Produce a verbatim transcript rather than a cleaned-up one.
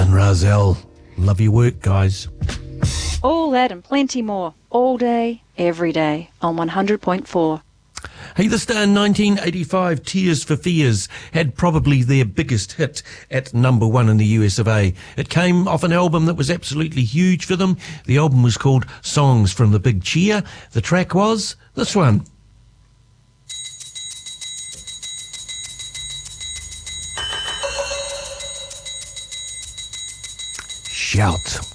and Razel. Love your work, guys. All that and plenty more, all day, every day, on one hundred point four. Hey, the Star nineteen eighty-five, Tears for Fears, had probably their biggest hit at number one in the U S of A. It came off an album that was absolutely huge for them. The album was called Songs from the Big Cheer. The track was this one. Shout.